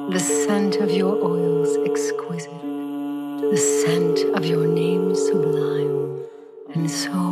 The scent of your oils exquisite, the scent of your name sublime, and so